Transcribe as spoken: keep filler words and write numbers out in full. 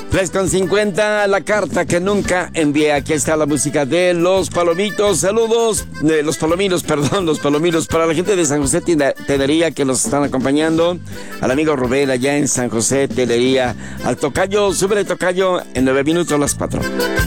tres con cincuenta, la carta que nunca envié. Aquí está la música de Los Palomitos. Saludos, de Los Palominos, perdón, Los Palominos. Para la gente de San José Telería que nos están acompañando. Al amigo Rubén allá en San José Telería. Al tocayo, súbele tocayo en nueve minutos a las cuatro.